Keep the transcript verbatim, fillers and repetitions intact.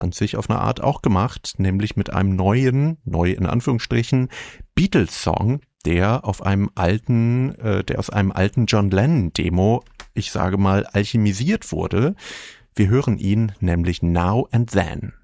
an sich auf eine Art auch gemacht, nämlich mit einem neuen, neu in Anführungsstrichen, Beatles-Song, der auf einem alten, äh, der aus einem alten John Lennon-Demo, ich sage mal, alchemisiert wurde. Wir hören ihn nämlich Now and Then.